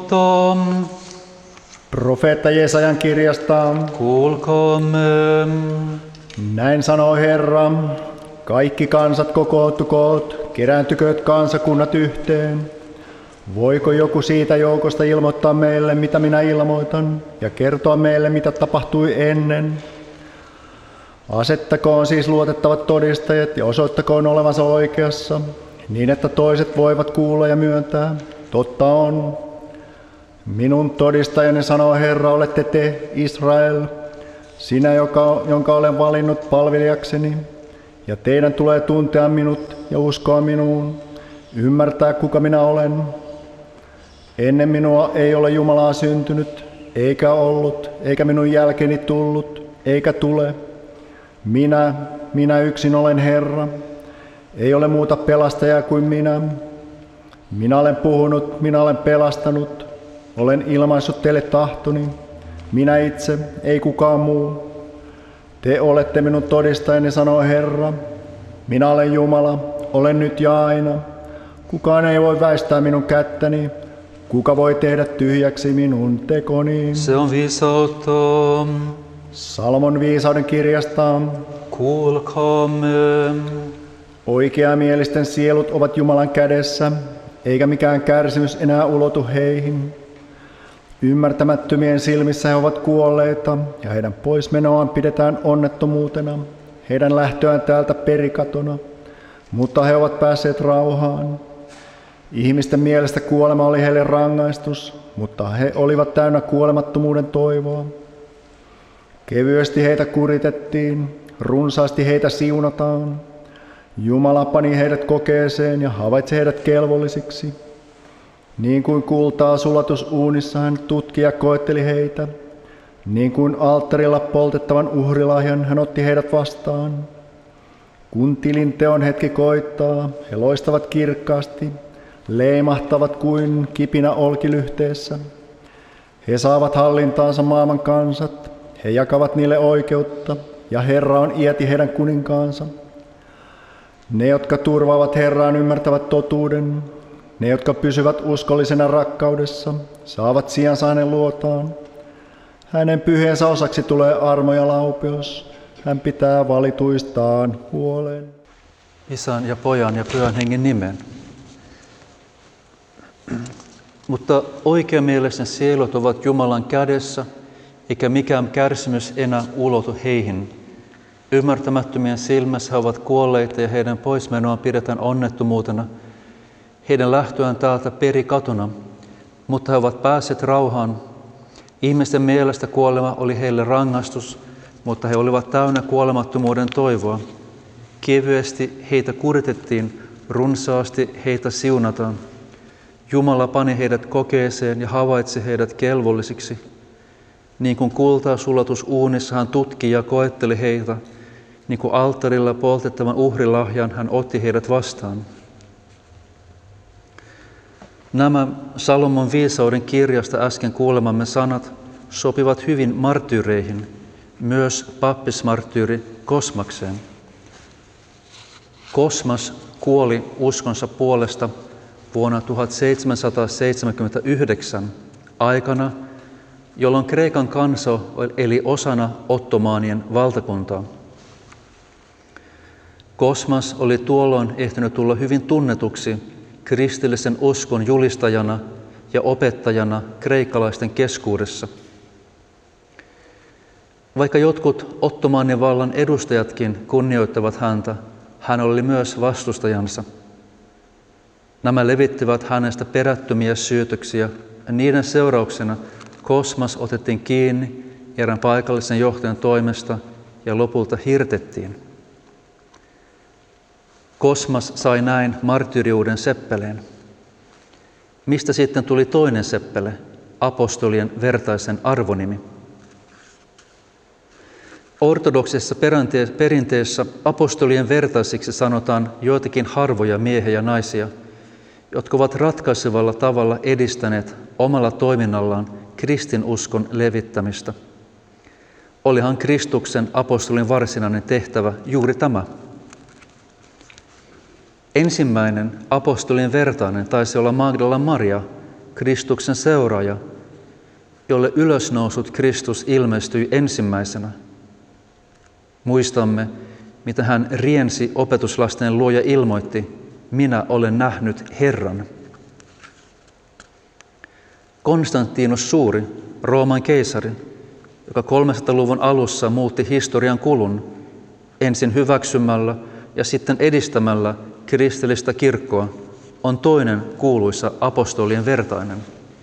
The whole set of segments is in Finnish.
viisautta. Profeetta Jesajan kirjasta. Kuulkaamme. Näin sanoo Herra, kaikki kansat kokoontukoot, kerääntykööt kansakunnat yhteen. Voiko joku siitä joukosta ilmoittaa meille, mitä minä ilmoitan, ja kertoa meille, mitä tapahtui ennen? Asettakoon siis luotettavat todistajat ja osoittakoon olevansa oikeassa, niin että toiset voivat kuulla ja myöntää. Totta on. Minun todistajani, sanoo Herra, olette te, Israel, sinä, jonka olen valinnut palvelijakseni. Ja teidän tulee tuntea minut ja uskoa minuun, ymmärtää kuka minä olen. Ennen minua ei ole Jumalaa syntynyt, eikä ollut, eikä minun jälkeeni tullut, eikä tule. Minä yksin olen Herra. Ei ole muuta pelastajaa kuin minä. Minä olen puhunut, minä olen pelastanut. Olen ilmaissut teille tahtoni. Minä itse, ei kukaan muu. Te olette minun todistajani, sanoo Herra. Minä olen Jumala, olen nyt ja aina. Kukaan ei voi väistää minun kättäni. Kuka voi tehdä tyhjäksi minun tekoni? Se on viisautta. Salomon viisauden kirjasta. Kuulkaamme. Oikeamielisten sielut ovat Jumalan kädessä, eikä mikään kärsimys enää ulotu heihin. Ymmärtämättömien silmissä he ovat kuolleita, ja heidän poismenoaan pidetään onnettomuutena, heidän lähtöään täältä perikatona, mutta he ovat päässeet rauhaan. Ihmisten mielestä kuolema oli heille rangaistus, mutta he olivat täynnä kuolemattomuuden toivoa. Kevyesti heitä kuritettiin, runsaasti heitä siunataan. Jumala pani heidät kokeeseen ja havaitsi heidät kelvollisiksi. Niin kuin kultaa sulatusuunissa hän tutki ja koetteli heitä. Niin kuin alttarilla poltettavan uhrilahjan hän otti heidät vastaan. Kun tilinteon hetki koittaa, he loistavat kirkkaasti, leimahtavat kuin kipinä olkilyhteessä. He saavat hallintaansa maailman kansat, he jakavat niille oikeutta, ja Herra on iäti heidän kuninkaansa. Ne, jotka turvaavat Herraan, ymmärtävät totuuden. Ne, jotka pysyvät uskollisena rakkaudessa, saavat sijansa hänen luotaan. Hänen pyhiensä osaksi tulee armo ja laupeus. Hän pitää valituistaan huolen. Isän ja Pojan ja Pyhän Hengen nimen. Mutta oikeamielisten sielut ovat Jumalan kädessä, eikä mikään kärsimys enää ulotu heihin. Ymmärtämättömien silmässä he ovat kuolleita ja heidän poismenoaan pidetään onnettomuutena. Heidän lähtöään täältä perikatona, mutta he ovat päässeet rauhaan. Ihmisten mielestä kuolema oli heille rangaistus, mutta he olivat täynnä kuolemattomuuden toivoa. Kevyesti heitä kuritettiin, runsaasti heitä siunataan. Jumala pani heidät kokeeseen ja havaitsi heidät kelvollisiksi. Niin kuin kultaa sulatusuunissa hän tutki ja koetteli heitä, niin kuin alttarilla poltettavan uhrilahjan hän otti heidät vastaan. Nämä Salomon viisauden kirjasta äsken kuulemamme sanat sopivat hyvin marttyyreihin, myös pappismarttyyri Kosmakseen. Kosmas kuoli uskonsa puolesta vuonna 1779 aikana, jolloin Kreikan kansa eli osana ottomaanien valtakuntaa. Kosmas oli tuolloin ehtinyt tulla hyvin tunnetuksi kristillisen uskon julistajana ja opettajana kreikkalaisten keskuudessa. Vaikka jotkut ottomaanien vallan edustajatkin kunnioittavat häntä, hän oli myös vastustajansa. Nämä levittivät hänestä perättömiä syytöksiä, ja niiden seurauksena Kosmas otettiin kiinni erään paikallisen johtajan toimesta ja lopulta hirtettiin. Kosmas sai näin marttyyriuden seppeleen. Mistä sitten tuli toinen seppele, apostolien vertaisen arvonimi? Ortodoksisessa perinteessä apostolien vertaisiksi sanotaan joitakin harvoja miehiä ja naisia, jotka ovat ratkaisevalla tavalla edistäneet omalla toiminnallaan kristinuskon levittämistä. Olihan Kristuksen apostolin varsinainen tehtävä juuri tämä. Ensimmäinen apostolien vertainen taisi olla Magdala Maria, Kristuksen seuraaja, jolle ylösnousut Kristus ilmestyi ensimmäisenä. Muistamme, mitä hän riensi opetuslasten luo ja ilmoitti, minä olen nähnyt Herran. Konstantinus Suuri, Rooman keisari, joka 300-luvun alussa muutti historian kulun, ensin hyväksymällä ja sitten edistämällä kristillistä kirkkoa, on toinen kuuluisa apostolien vertainen.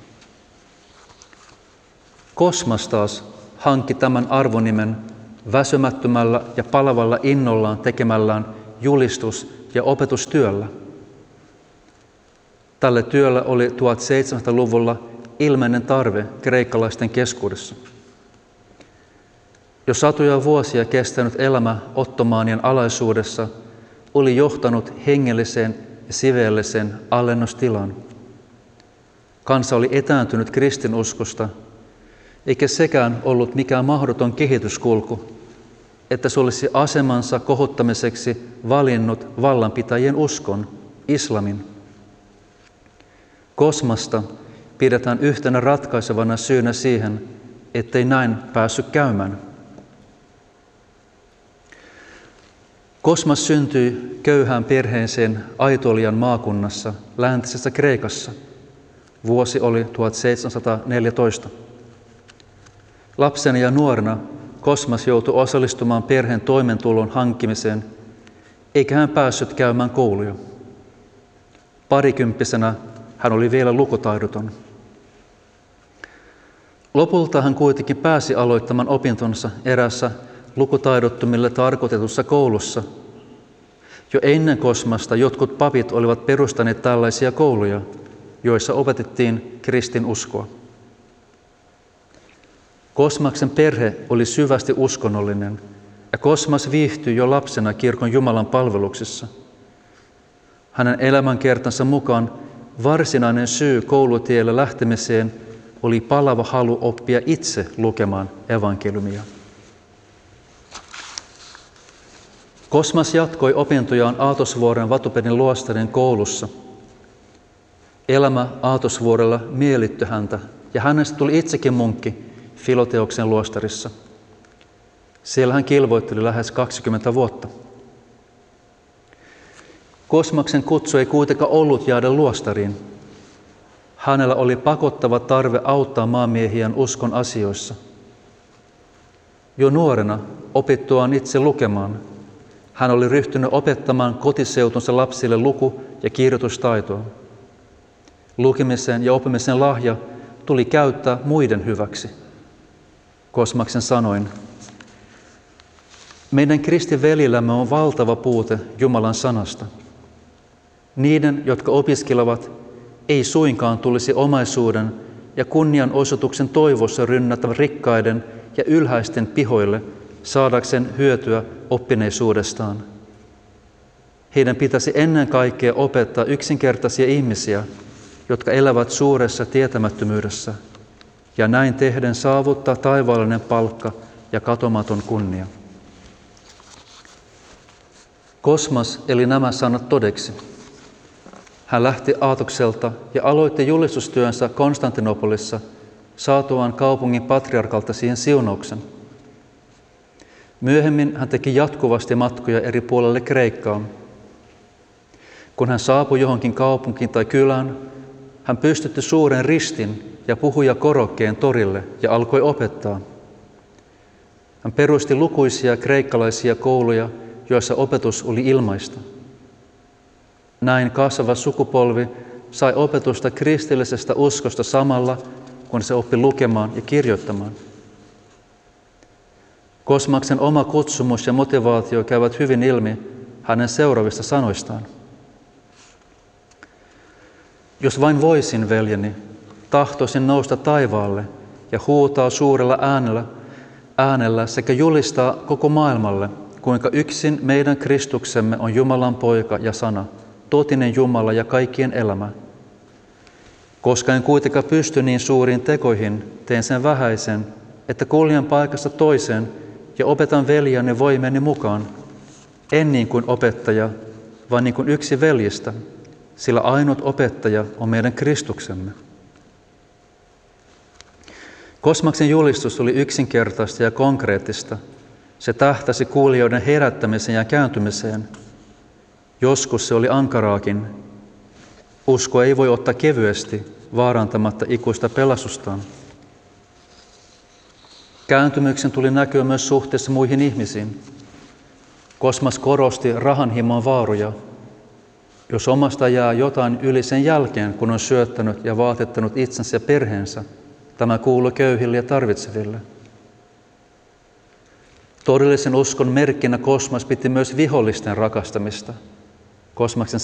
Kosmas taas hankki tämän arvonimen väsymättömällä ja palavalla innollaan tekemällään julistus- ja opetustyöllä. Tälle työllä oli 1700-luvulla ilmeinen tarve kreikkalaisten keskuudessa. Jo satoja vuosia kestänyt elämä ottomaanien alaisuudessa oli johtanut hengelliseen ja siveelliseen alennustilaan. Kansa oli etääntynyt kristinuskosta, eikä sekään ollut mikään mahdoton kehityskulku, että se olisi asemansa kohottamiseksi valinnut vallanpitäjien uskon, islamin. Kosmasta pidetään yhtenä ratkaisevana syynä siihen, ettei näin päässyt käymään. Kosmas syntyi köyhään perheeseen Aitolian maakunnassa läntisessä Kreikassa. Vuosi oli 1714. Lapsena ja nuorena Kosmas joutui osallistumaan perheen toimeentulon hankkimiseen, eikä hän päässyt käymään kouluja. Parikymppisenä hän oli vielä lukutaidoton. Lopulta hän kuitenkin pääsi aloittamaan opintonsa eräässä lukutaidottomille tarkoitetussa koulussa. Jo ennen Kosmasta jotkut papit olivat perustaneet tällaisia kouluja, joissa opetettiin kristinuskoa. Kosmaksen perhe oli syvästi uskonnollinen, ja Kosmas viihtyi jo lapsena kirkon Jumalan palveluksessa. Hänen elämänkertansa mukaan varsinainen syy koulutielle lähtemiseen oli palava halu oppia itse lukemaan evankeliumia. Kosmas jatkoi opintojaan Aatosvuoren Vatupedin luostarin koulussa. Elämä Aatosvuorella mielittyi häntä, ja hänestä tuli itsekin munkki Filoteoksen luostarissa. Siellä hän kilvoitteli lähes 20 vuotta. Kosmaksen kutsu ei kuitenkaan ollut jäädä luostariin. Hänellä oli pakottava tarve auttaa maamiehiään uskon asioissa. Jo nuorena opittuaan itse lukemaan, hän oli ryhtynyt opettamaan kotiseutunsa lapsille luku- ja kirjoitustaitoa. Lukemisen ja oppimisen lahja tuli käyttää muiden hyväksi. Kosmaksen sanoin, meidän kristinveljillämme on valtava puute Jumalan sanasta. Niiden, jotka opiskelevat, ei suinkaan tulisi omaisuuden ja kunnianosoituksen toivossa rynnätä rikkaiden ja ylhäisten pihoille saadakseen hyötyä oppineisuudestaan. Heidän pitäisi ennen kaikkea opettaa yksinkertaisia ihmisiä, jotka elävät suuressa tietämättömyydessä, ja näin tehden saavuttaa taivaallinen palkka ja katomaton kunnia. Kosmas eli nämä sanat todeksi. Hän lähti Aatokselta ja aloitti julistustyönsä Konstantinopolissa saatuaan kaupungin patriarkalta siihen siunauksen. Myöhemmin hän teki jatkuvasti matkoja eri puolelle Kreikkaan. Kun hän saapui johonkin kaupunkiin tai kylään, hän pystytti suuren ristin ja puhujakorokkeen torille ja alkoi opettaa. Hän perusti lukuisia kreikkalaisia kouluja, joissa opetus oli ilmaista. Näin kasvava sukupolvi sai opetusta kristillisestä uskosta samalla, kun se oppi lukemaan ja kirjoittamaan. Kosmaksen oma kutsumus ja motivaatio käyvät hyvin ilmi hänen seuraavista sanoistaan. Jos vain voisin, veljeni, tahtoisin nousta taivaalle ja huutaa suurella äänellä sekä julistaa koko maailmalle, kuinka yksin meidän Kristuksemme on Jumalan poika ja sana, totinen Jumala ja kaikkien elämä. Koska en kuitenkaan pysty niin suuriin tekoihin, teen sen vähäisen, että kuljen paikasta toiseen ja opetan veljeni voimeni mukaan, en niin kuin opettaja, vaan niin kuin yksi veljistä, sillä ainut opettaja on meidän Kristuksemme. Kosmaksen julistus oli yksinkertaista ja konkreettista. Se tähtäsi kuulijoiden herättämiseen ja kääntymiseen. Joskus se oli ankaraakin. Usko ei voi ottaa kevyesti, vaarantamatta ikuista pelastustaan. Kääntymyksen tuli näkyä myös suhteessa muihin ihmisiin. Kosmas korosti rahanhimon vaaroja. Jos omasta jää jotain yli sen jälkeen, kun on syöttänyt ja vaatettanut itsensä ja perheensä, tämä kuului köyhille ja tarvitseville. Todellisen uskon merkkinä Kosmas piti myös vihollisten rakastamista. Kosmaksen